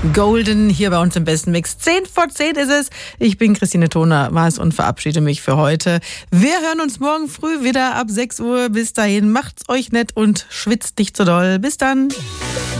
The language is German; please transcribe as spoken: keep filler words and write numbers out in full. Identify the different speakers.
Speaker 1: Golden hier bei uns im besten Mix. Zehn vor zehn ist es. Ich bin Christine Toner, war es und verabschiede mich für heute. Wir hören uns morgen früh wieder ab sechs Uhr. Bis dahin macht's euch nett und schwitzt nicht so doll. Bis dann.